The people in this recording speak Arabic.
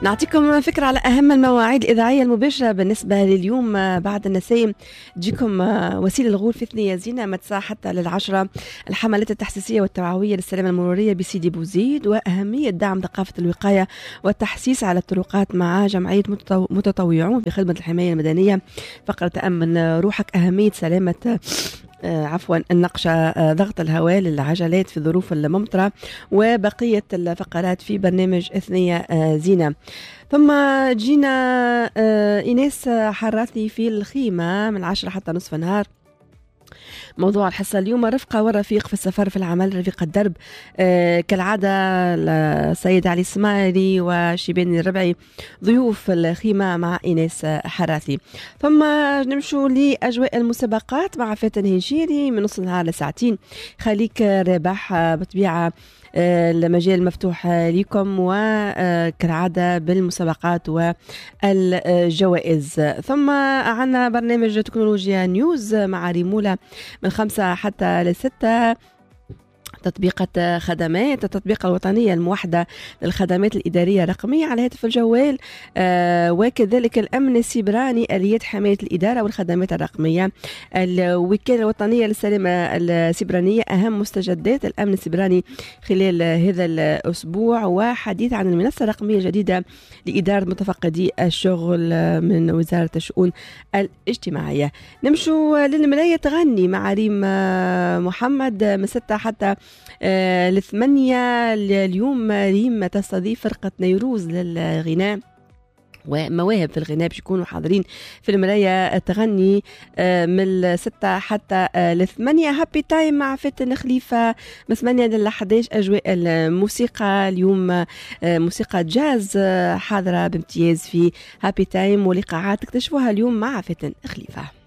نعطيكم فكرة على أهم المواعيد الإذاعية المباشرة بالنسبة لليوم بعد النسيم. تجيكم وسيلة الغول في ثنية زينة متساع حتى لل10 الحملات التحسيسية والتوعوية للسلامة المرورية بسيدي بوزيد، وأهمية دعم ثقافة الوقاية والتحسيس على الطرقات مع جمعية متطوعون في خدمة الحماية المدنية. فقرة تأمن روحك، أهمية سلامة النقشة، ضغط الهواء للعجلات في ظروف الممطرة، وبقية الفقرات في برنامج ثنية زينة. ثم جينا إيناس حراثي في الخيمة من 10 حتى نصف النهار. موضوع الحصة اليوم رفقة والرفيق في السفر في العمل، رفيق الدرب كالعادة السيد علي السمايلي وشيباني الربعي ضيوف الخيمة مع إيناس حراثي. ثم نمشوا لأجواء المسابقات مع فاتن هنشيري من نص النهار لساعتين. خليك رابح بطبيعة المجال مفتوح لكم، وكالعادة بالمسابقات والجوائز. ثم عنا برنامج تكنولوجيا نيوز مع ريمولا من 5 حتى 6. تطبيقات خدمات التطبيق الوطنية الموحدة للخدمات الإدارية الرقمية على هاتف الجوال، وكذلك الأمن السيبراني، آليات حماية الإدارة والخدمات الرقمية. الوكالة الوطنية للسلامة السيبرانية، أهم مستجدات الأمن السيبراني خلال هذا الأسبوع، وحديث عن المنصة الرقمية الجديدة لإدارة متفقدي الشغل من وزارة الشؤون الاجتماعية. نمشوا للمراية تغني مع ريم محمد من 6 حتى 8. اليوم ريم تستضيف فرقة نيروز للغناء ومواهب في الغناء باش يكونوا حاضرين في المراية تغني من 6 حتى 8. هابي تايم مع فاتن خليفة من 8 ل 11. أجواء الموسيقى اليوم موسيقى جاز حاضرة بامتياز في هابي تايم، ولقاعات تكتشفوها اليوم مع فاتن خليفة.